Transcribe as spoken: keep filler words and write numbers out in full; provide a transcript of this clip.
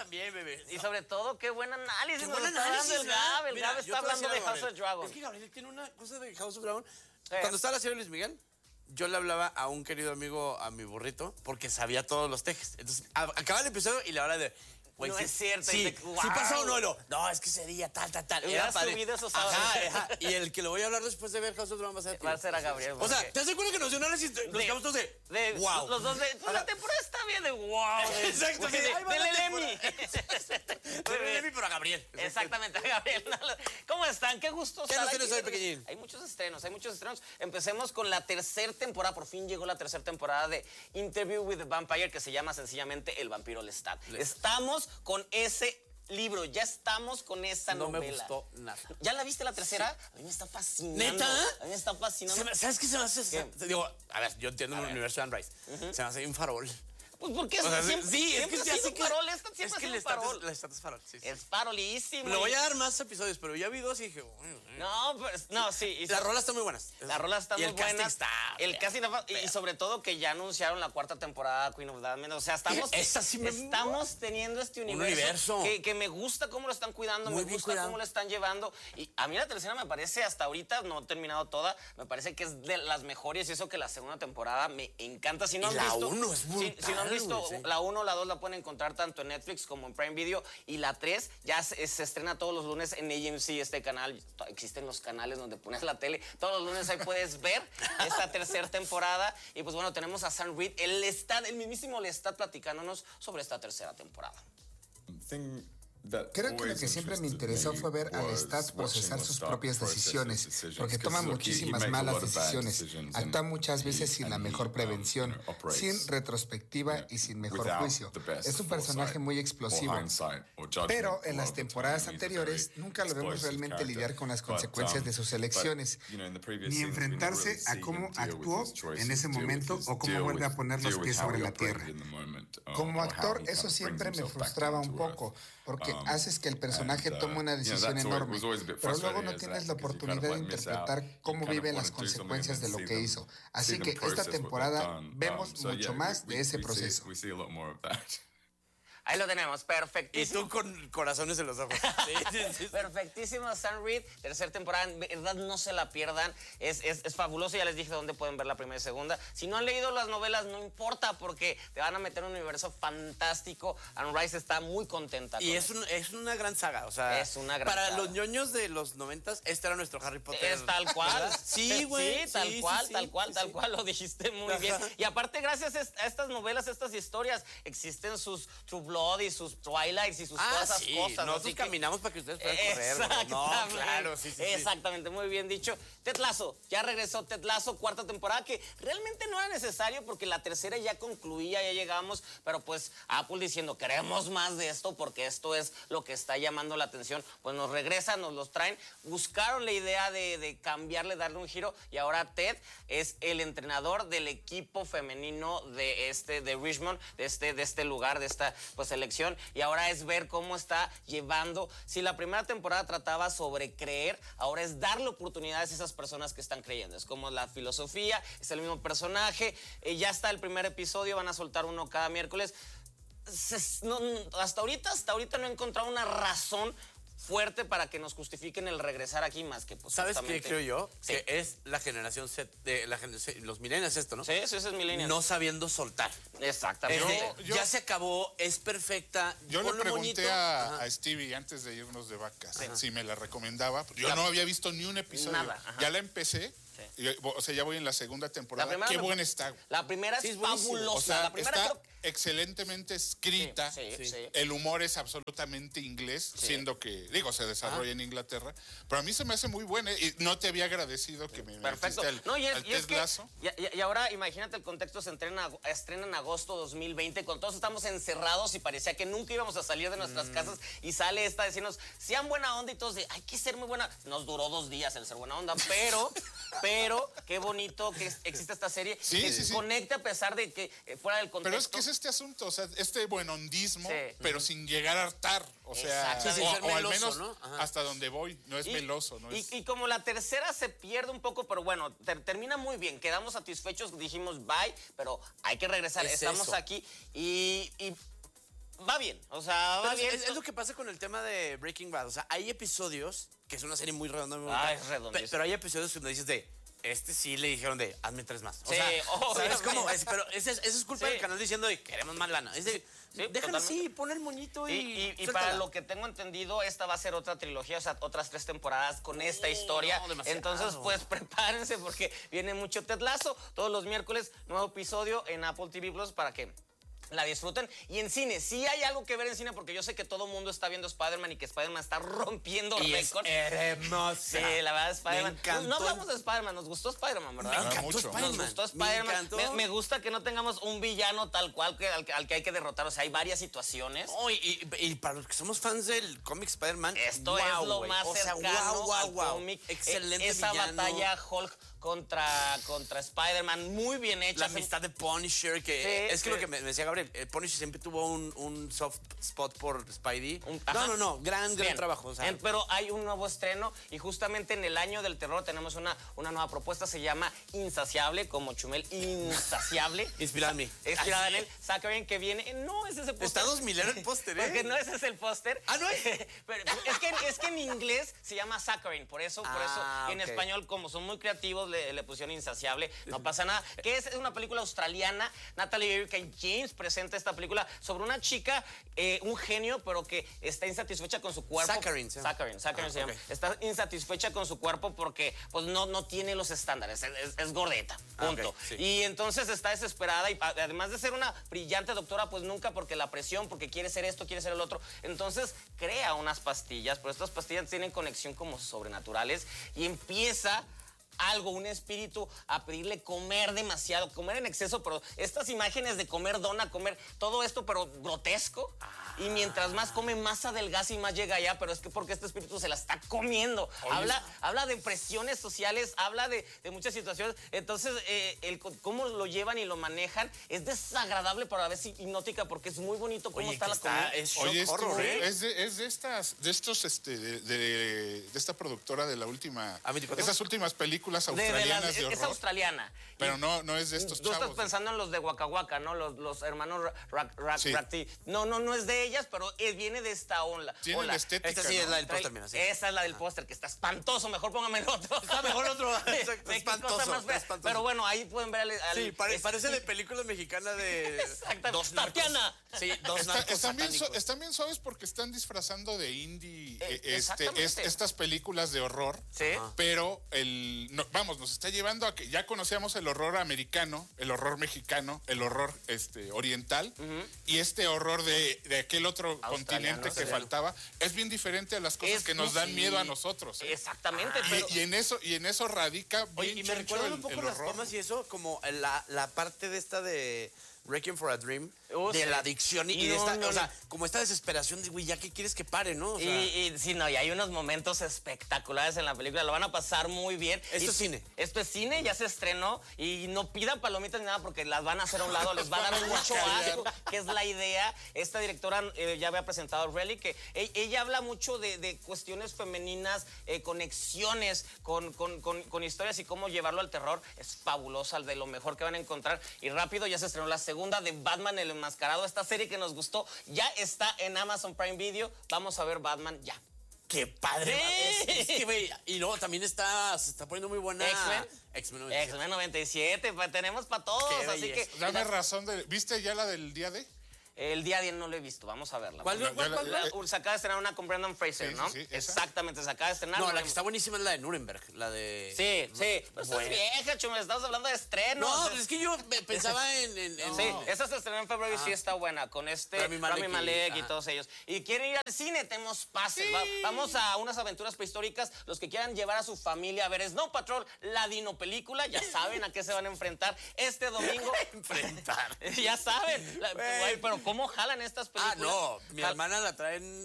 también, bebé. Y sobre todo, qué buen análisis. Qué buen nos está análisis, dando el Gab. El Mira, Gab está hablando de House of Dragon. Es que Gabriel tiene una cosa de House of Dragon. Sí. Cuando estaba la serie de Luis Miguel, yo le hablaba a un querido amigo, a mi burrito, porque sabía todos los tejes. Entonces, a- acaba el episodio y la hora de... Güey, No sí, es cierto, Sí, y te- sí wow. pasó o no, y lo, no, es que ese día, tal, tal, tal. Hubiera Era padre. subido esos Ajá, audios. ajá. Y el que lo voy a hablar después de ver House of Dragon va a ser a ti. Va a ser a Gabriel. O sea, porque- ¿te das cuenta que nos dio un análisis? Nos de- quedamos todos de, de- wow. Los dos de... Pues la temporada está bien de wow. De, Exacto, güey, sí, de, ahí va la del temporada. Emmy. Pero el Emmy, pero a Gabriel. Exactamente, Gabriel. ¿Cómo están? Qué gusto ¿Qué estar nos tienes aquí. hoy, pequeñín? Hay muchos estrenos, hay muchos estrenos. Empecemos con la tercera temporada. Por fin llegó la tercera temporada de Interview with the Vampire, que se llama sencillamente El Vampiro Lestat. Estamos con ese libro, ya estamos con esa No me novela. gustó nada. ¿Ya la viste la tercera? A mí me está fascinando. ¿Neta? A mí me está fascinando. Se me- ¿Sabes qué se me hace? ¿Qué? Te digo, a ver, yo entiendo A el ver. universo de Anne Rice. Se me hace un farol. Pues porque O sea, siempre, sí, es que siempre sí, ha así sido que... farol. Esta siempre es ha que sido el estatus, farol. el estatus farol, sí, sí. Es farolísimo. Le voy y- a dar más episodios, pero ya vi dos y dije... uy, uy. No, pues, no, sí. y Las so- rolas están muy buenas. Las rolas están y muy el casting buenas. está... El feo, casting está- y- y feo. sobre todo que ya anunciaron la cuarta temporada de Queen of Diamonds. O sea, estamos, Esa sí me- estamos teniendo este Un universo, universo. Que, que me gusta cómo lo están cuidando, Muy me bien gusta cuidado. cómo lo están llevando. Y a mí la tercera me parece, hasta ahorita, no he terminado toda, me parece que es de las mejores. Y eso que la segunda temporada me encanta. Si no Y han la visto, uno es si- brutal, si no han visto güey, sí. la uno o la dos, la pueden encontrar tanto en Netflix como en Prime Video. Y la tres ya se, se estrena todos los lunes en A M C, este canal. Existen los canales donde pones la tele. Todos los lunes ahí puedes ver esta tercera temporada. Y pues bueno, tenemos a Sam Reed. Él está, el mismísimo le está platicándonos sobre esta tercera temporada. Creo que lo que siempre me interesó fue ver a Lestat procesar sus propias decisiones, porque toma muchísimas malas decisiones, actúa muchas veces sin la mejor prevención, sin retrospectiva y sin mejor juicio. Es un personaje muy explosivo, pero en las temporadas anteriores nunca lo vemos realmente lidiar con las consecuencias de sus elecciones, ni enfrentarse a cómo actuó en ese momento o cómo vuelve a poner los pies sobre la tierra. Como actor, eso siempre me frustraba un poco, porque haces que el personaje tome una decisión enorme, pero luego no tienes la oportunidad de interpretar cómo vive las consecuencias de lo que hizo. Así que esta temporada vemos mucho más de ese proceso. Ahí lo tenemos, Y perfectísimo. tú con corazones en los ojos. Sí, sí, sí. Perfectísimo, Sam Reed, tercera temporada, en verdad no se la pierdan, es, es, es fabuloso, ya les dije dónde pueden ver la primera y segunda. Si no han leído las novelas, no importa, porque te van a meter en un universo fantástico. Anne Rice está muy contenta. Y con es, un- es una gran saga, o sea... Es una gran Para saga. los ñoños de los noventas, este era nuestro Harry Potter. Es tal cual. ¿Verdad? Sí, güey. Sí, tal sí, cual, sí, tal sí, cual, sí, tal sí. cual, lo dijiste muy Ajá. bien. Y aparte, gracias a estas novelas, a estas historias, existen sus True Blood y sus Twilights y sus Ah, todas esas sí, cosas. nosotros así que- caminamos para que ustedes puedan correr. güey. Exactamente. No, claro, sí, sí, sí. Exactamente, muy bien dicho. Ted Lasso, ya regresó Ted Lasso, cuarta temporada, que realmente no era necesario porque la tercera ya concluía, ya llegamos, pero pues Apple diciendo, queremos más de esto porque esto es lo que está llamando la atención, pues nos regresan, nos los traen, buscaron la idea de, de cambiarle, darle un giro, y ahora Ted es el entrenador del equipo femenino de este, de Richmond, de este, de este lugar, de esta pues selección, y ahora es ver cómo está llevando. Si la primera temporada trataba sobre creer, ahora es darle oportunidades a esas personas que están creyendo. Es como la filosofía, es el mismo personaje. Eh, ya está el primer episodio, van a soltar uno cada miércoles. Se- no, hasta ahorita, hasta ahorita no he encontrado una razón fuerte para que nos justifiquen el regresar aquí más que pues ¿Sabes qué justamente- creo yo? Sí. Que es la generación Z, de la generación, los millennials esto, ¿no? Sí, sí, ese es millennial. No sabiendo soltar. Exactamente. Es de, yo- ya se acabó, es perfecta. Yo le ponlo pregunté bonito. a, Ajá. a Stevie antes de irnos de vacas si me la recomendaba. Yo no había visto ni un episodio. Nada, ajá. Ya la empecé. Sí. y, o sea, ya voy en la segunda temporada. primera Qué me- buena está. La primera Sí, es es buenísimo. fabulosa. O sea, la primera está creo que- excelentemente escrita. Sí, sí, sí. El humor es absolutamente inglés, siendo que, digo, se desarrolla en Inglaterra. Pero a mí se me hace muy buena. Y no te había agradecido que me Perfecto. metiste al, No, y es, al y es Ted que, Lasso. y, y- y ahora imagínate el contexto, se entrena, estrena en agosto dos mil veinte, con todos estamos encerrados y parecía que nunca íbamos a salir de nuestras casas, y sale esta a decirnos, sean buena onda, y todos de, hay que ser muy buena. Nos duró dos días el ser buena onda, pero, pero, qué bonito que es- existe esta serie, Sí, que sí, sí. conecte a pesar de que eh, fuera del contexto. Pero es que es este asunto, o sea, este buenondismo, Sí. pero sin llegar a hartar. O sea, Exacto. Sí, o, sin ser o al meloso, menos ¿no? Ajá. hasta donde voy. No es Y- meloso, ¿no? y, es... y como la tercera se pierde un poco, pero bueno, ter- termina muy bien. Quedamos satisfechos, dijimos bye, pero hay que regresar. Es Estamos eso. aquí y, y va bien, o sea, va Pero bien. es, es lo que pasa con el tema de Breaking Bad. O sea, hay episodios, que es una serie muy redonda, muy Ah, bonita, es redondísima. pe- pero hay episodios donde dices de, este sí le dijeron de, hazme tres más. O Sí, sea, ¿sabes obviamente. cómo? Es, pero ese es- eso es culpa Sí. del canal diciendo de, queremos más lana. Es de, Sí, déjalo así, totalmente. pon el moñito y, Y, y- y suéltala. para lo que tengo entendido, esta va a ser otra trilogía, o sea, otras tres temporadas con esta Oh, historia. no, demasiado. Entonces, pues prepárense porque viene mucho Ted Lasso. Todos los miércoles, nuevo episodio en Apple T V Plus para que la disfruten. Y en cine, sí hay algo que ver en cine porque yo sé que todo el mundo está viendo Spider-Man y que Spider-Man está rompiendo Y es récords. hermosa. Sí, la verdad, Spider-Man. Me encantó. No, no hablamos de Spider-Man, nos gustó Spider-Man, ¿verdad? Me Ah, encantó mucho. Spider-Man. Nos gustó Me Spider-Man. encantó. Me, me gusta que no tengamos un villano tal cual que, al, que- al que hay que derrotar. O sea, hay varias situaciones. Oh, y, y- y para los que somos fans del cómic Spider-Man, Esto wow, es lo güey. más O sea, cercano wow, wow, al wow. cómic. Excelente E- Esa villano. batalla Hulk contra, contra Spider-Man, muy bien hecha. La amistad de Punisher, que Sí, es que sí. lo que me, me decía Gabriel, eh, Punisher siempre tuvo un, un soft spot por Spidey. Un- no, ajá. no, no, gran, gran Bien. trabajo. O sea, En- pero hay un nuevo estreno y justamente en el año del terror tenemos una, una nueva propuesta, se llama Insaciable, como Chumel, Insaciable. inspirada en mí. Inspirada en él. Sacaron que viene. No, ese es el póster. Está dos milero el póster, ¿eh? Porque no ese es el póster. Ah, ¿no es? Pero es, que, es que en inglés se llama Saccharine, por eso, por Ah, eso en ok. español, como son muy creativos, le, le pusieron Insaciable. No pasa nada. Que es, es una película australiana. Natalie Erika James presenta esta película sobre una chica, eh, un genio, pero que está insatisfecha con su cuerpo. Saccharine, se llama. Saccharine, Saccharine Ah, se llama. ok. Está insatisfecha con su cuerpo porque pues no, no tiene los estándares. Es, es- es gordeta. Ah, Punto. ok, sí. Y entonces está desesperada y a- además de ser una brillante doctora, pues nunca porque la presión, porque quiere ser esto, quiere ser el otro. Entonces crea unas pastillas, pero estas pastillas tienen conexión como sobrenaturales y empieza algo, un espíritu a pedirle comer demasiado, comer en exceso, pero estas imágenes de comer dona, comer todo esto, pero grotesco. Y mientras más come, más adelgaza y más llega allá, pero es que porque este espíritu se la está comiendo. Habla, habla de presiones sociales, habla de, de muchas situaciones. Entonces, eh, el, co- cómo lo llevan y lo manejan es desagradable, pero a la vez hipnótica, porque es muy bonito cómo Oye, está que la está- comida. es shock Oye, este horror, güey ¿eh? es, de, es de estas, de estos, este, de, de- de esta productora de la última, ¿A veinticuatro? esas últimas películas De- de las- australianas de, es, horror. es australiana. Pero no, no es de estos Tú estás chavos. pensando en los de Waka Waka, ¿no? Los, los hermanos Ra- Ra- Ra- Sí. Rati. No, no, no es de ellas, pero es- viene de esta ola. Tiene ola. la estética, Esta sí ¿no? es la del Trae- póster, mira, sí. Esa es la del póster, que está espantoso. Mejor póngame el otro. Está mejor otro. Exacto, Qué espantoso, cosa más fea. espantoso. Pero bueno, ahí pueden ver al. al- Sí, pare- es- parece de película mexicana de Exactamente. dos narcos. Tatiana. Sí, dos Está- narcos están, bien, su- satánicos. están bien suaves porque están disfrazando de indie Eh, eh, este, exactamente. es- estas películas de horror. Sí. Pero el no, vamos, nos está llevando a que ya conocíamos el horror americano, el horror mexicano, el horror este oriental y este horror de, de aquel otro Australiano, continente que australiano. faltaba es bien diferente a las cosas Es que nos dan sí. miedo a nosotros. ¿eh? Exactamente. Y- pero- y, en eso y en eso radica bien Oye, y me choncho recuerdan el- un poco el las horror. tomas y eso, como la, la parte de esta de Requiem for a Dream, Oh, de sí. la adicción y, y de No, esta, no, o sea, no. como esta desesperación de, güey, ya que quieres que pare, ¿no? O sea, Y, y sí, no, y hay unos momentos espectaculares en la película, lo van a pasar muy bien. Esto Y- es cine. Esto es cine, ya se estrenó y no pidan palomitas ni nada porque las van a hacer a un lado, les va a dar Van a mucho guacarear. asco, que es la idea. Esta directora eh, ya había presentado Relic, que e- ella habla mucho de, de cuestiones femeninas, eh, conexiones con, con, con- con historias y cómo llevarlo al terror. Es fabulosa, de lo mejor que van a encontrar. Y rápido ya se estrenó la segunda de Batman el Enmascarado, esta serie que nos gustó, ya está en Amazon Prime Video. Vamos a ver Batman ya. qué padre. Sí. Es, es que, güey, y luego también está, se está poniendo muy buena. X-Men. X-Men. noventa y siete. X-Men noventa y siete, pa- tenemos para todos, Qué así que belleza. Dame razón de ¿viste ya la del día de? el día de no lo he visto, vamos a verla. ¿Cuál, Ya- cuál, ya cuál, la- cuál? Se acaba de estrenar una con Brendan Fraser, Sí, ¿no? sí, sí, esa. Exactamente, se acaba de estrenar. No, la que está buenísima es la de Nuremberg, la de... Sí, sí, pero estás Bueno. vieja, Chumel, estamos hablando de estrenos. No, pero es que yo me- pensaba en... en- en- Sí, esa se estrenó en febrero y sí está buena, con este Rami Rami Malek Malek, y- y, ajá. todos ellos. Y quieren ir al cine, tenemos pases. Va- vamos a unas aventuras prehistóricas. Los que quieran llevar a su familia a ver Snow Patrol, la Dino película, ya saben a qué se van a enfrentar este domingo. Enfrentar. Ya saben. La- Güey. güey, pero ¿cómo jalan estas Ah, películas? no, mi Jal- hermana la traen